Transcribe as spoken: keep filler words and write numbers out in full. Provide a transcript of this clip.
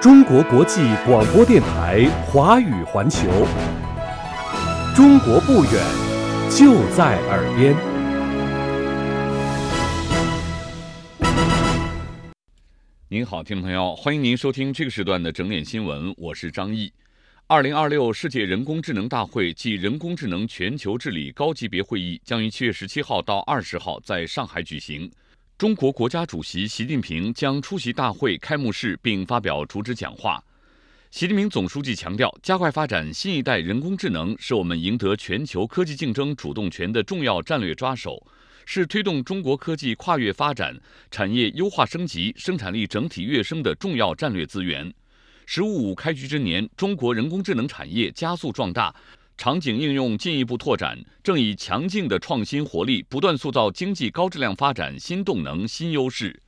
中国国际广播电台华语环球，中国不远，就在耳边。 您好，听众朋友，欢迎您收听这个时段的整点新闻，我是张毅。二零二六世界人工智能大会暨人工智能全球治理高级别会议将于七月十七号到二十号在上海举行。中国国家主席习近平将出席大会开幕式并发表主旨讲话。习近平总书记强调，加快发展新一代人工智能是我们赢得全球科技竞争主动权的重要战略抓手，是推动中国科技跨越发展、产业优化升级、生产力整体跃升的重要战略资源。“十五五”开局之年，中国人工智能产业加速壮大，场景应用进一步拓展，正以强劲的创新活力，不断塑造经济高质量发展新动能、新优势。